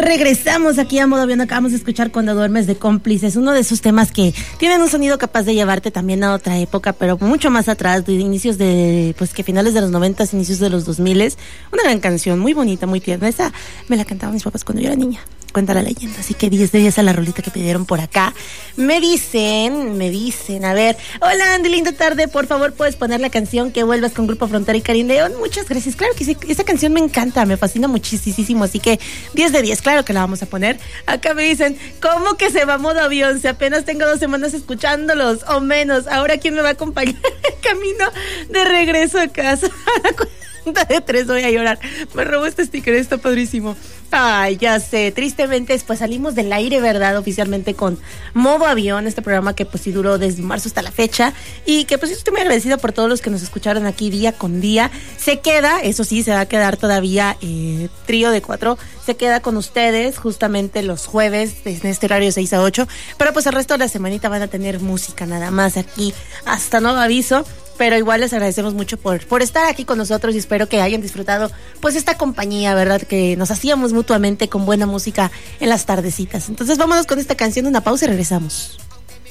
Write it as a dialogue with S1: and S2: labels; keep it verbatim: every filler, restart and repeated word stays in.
S1: regresamos aquí a Modo Avión. Acabamos de escuchar Cuando Duermes de Cómplices, uno de esos temas que tienen un sonido capaz de llevarte también a otra época, pero mucho más atrás, de inicios de, pues que finales de los noventas, inicios de los dos miles. Una gran canción, muy bonita, muy tierna. Esa me la cantaban mis papás cuando yo era niña. Cuenta la leyenda, así que diez de diez a la rolita que pidieron por acá. Me dicen, me dicen, a ver, hola Andy, linda tarde, por favor puedes poner la canción Que Vuelvas con Grupo Frontera y Karim León. Muchas gracias, claro que sí, esa canción me encanta, me fascina muchísimo, así que diez de diez, claro que la vamos a poner. Acá me dicen, ¿cómo que se va Modo Avión? Si apenas tengo dos semanas escuchándolos, o menos, ahora ¿quién me va a acompañar? Camino de regreso a casa. De tres voy a llorar. Me robó este sticker, está padrísimo. Ay, ya sé, tristemente pues salimos del aire, ¿verdad? Oficialmente con Modo Avión, este programa que pues sí duró desde marzo hasta la fecha y que pues estoy muy agradecida por todos los que nos escucharon aquí día con día. Se queda, eso sí, se va a quedar todavía eh, trío de cuatro, se queda con ustedes justamente los jueves en este horario seis a ocho, pero pues el resto de la semanita van a tener música nada más aquí hasta nuevo aviso. Pero igual les agradecemos mucho por, por estar aquí con nosotros y espero que hayan disfrutado pues esta compañía, ¿verdad? Que nos hacíamos mutuamente con buena música en las tardecitas. Entonces vámonos con esta canción, una pausa y regresamos.